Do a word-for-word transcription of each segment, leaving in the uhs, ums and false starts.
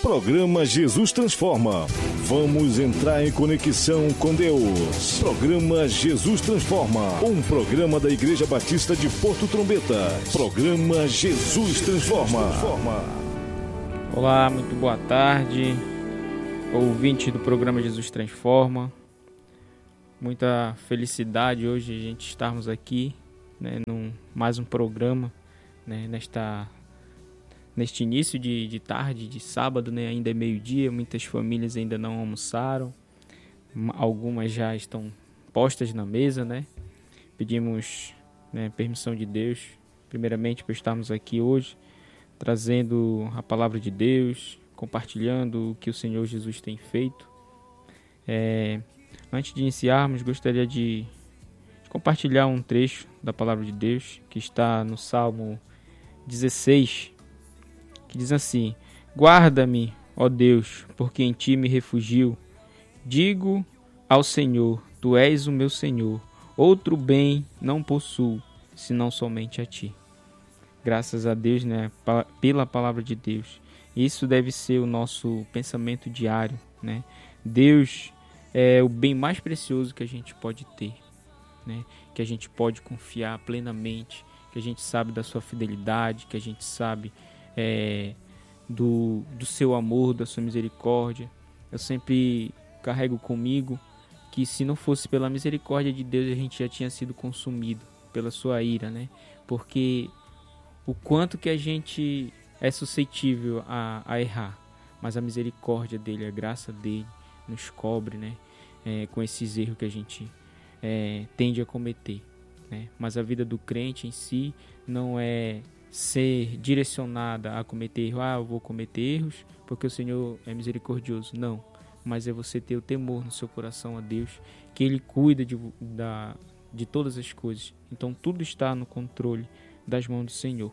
Programa Jesus Transforma. Vamos entrar em conexão com Deus. Programa Jesus Transforma. Um programa da Igreja Batista de Porto Trombetas. Programa Jesus Transforma. Olá, muito boa tarde, ouvinte do programa Jesus Transforma. Muita felicidade hoje a gente estarmos aqui, né, num mais um programa, né, nesta, neste início de, de tarde, de sábado, né, ainda é meio-dia, muitas famílias ainda não almoçaram, algumas já estão postas na mesa, né? Pedimos, né, permissão de Deus, primeiramente, por estarmos aqui hoje, trazendo a palavra de Deus, compartilhando o que o Senhor Jesus tem feito. É, antes de iniciarmos, gostaria de, de compartilhar um trecho da palavra de Deus, que está no Salmo dezesseis, que diz assim: guarda-me, ó Deus, porque em ti me refugio. Digo ao Senhor, tu és o meu Senhor, outro bem não possuo, senão somente a ti. Graças a Deus, né, pela palavra de Deus. Isso deve ser o nosso pensamento diário, né? Deus é o bem mais precioso que a gente pode ter, né? Que a gente pode confiar plenamente, que a gente sabe da sua fidelidade, que a gente sabe é, do, do seu amor, da sua misericórdia. Eu sempre carrego comigo que se não fosse pela misericórdia de Deus, a gente já tinha sido consumido pela sua ira, né? Porque o quanto que a gente é suscetível a, a errar, mas a misericórdia dele, a graça dele nos cobre, né? É, com esses erros que a gente é, tende a cometer, né? Mas a vida do crente em si não é ser direcionada a cometer erros. Ah, eu vou cometer erros porque o Senhor é misericordioso. Não, mas é você ter o temor no seu coração a Deus, que Ele cuida de, da, de todas as coisas. Então tudo está no controle das mãos do Senhor.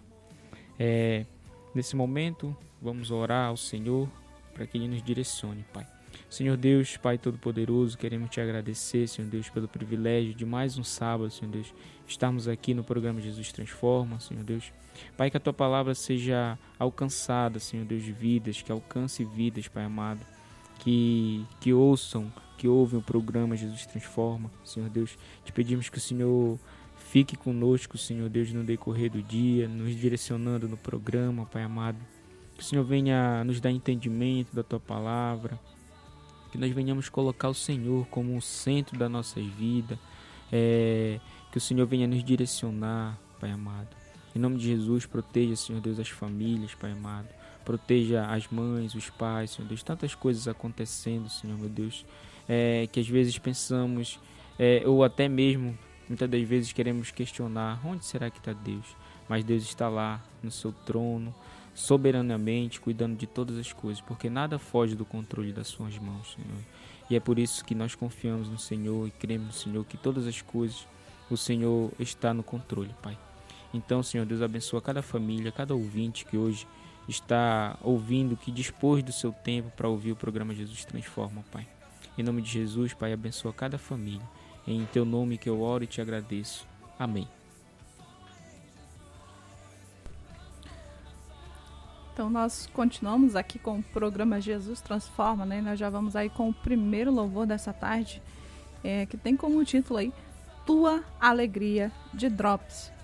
É, nesse momento, vamos orar ao Senhor para que Ele nos direcione, Pai. Senhor Deus, Pai Todo-Poderoso, queremos Te agradecer, Senhor Deus, pelo privilégio de mais um sábado, Senhor Deus, estarmos aqui no programa Jesus Transforma, Senhor Deus. Pai, que a Tua palavra seja alcançada, Senhor Deus, de vidas, que alcance vidas, Pai amado, que, que ouçam, que ouvem o programa Jesus Transforma, Senhor Deus. Te pedimos que o Senhor fique conosco, Senhor Deus, no decorrer do dia, nos direcionando no programa, Pai amado. Que o Senhor venha nos dar entendimento da Tua palavra, que nós venhamos colocar o Senhor como o centro da nossa vida, é, que o Senhor venha nos direcionar, Pai amado. Em nome de Jesus, proteja, Senhor Deus, as famílias, Pai amado. Proteja as mães, os pais, Senhor Deus. Tantas coisas acontecendo, Senhor, meu Deus, é, que às vezes pensamos, é, ou até mesmo, muitas das vezes queremos questionar, onde será que está Deus? Mas Deus está lá, no seu trono, soberanamente, cuidando de todas as coisas, porque nada foge do controle das suas mãos, Senhor. E é por isso que nós confiamos no Senhor e cremos no Senhor, que todas as coisas o Senhor está no controle, Pai. Então, Senhor Deus, abençoa cada família, cada ouvinte que hoje está ouvindo, que dispôs do seu tempo para ouvir o programa Jesus Transforma, Pai. Em nome de Jesus, Pai, abençoa cada família. Em Teu nome que eu oro e Te agradeço. Amém. Então nós continuamos aqui com o programa Jesus Transforma, né? Nós já vamos aí com o primeiro louvor dessa tarde, é, que tem como título aí, Tua Alegria, de Drops.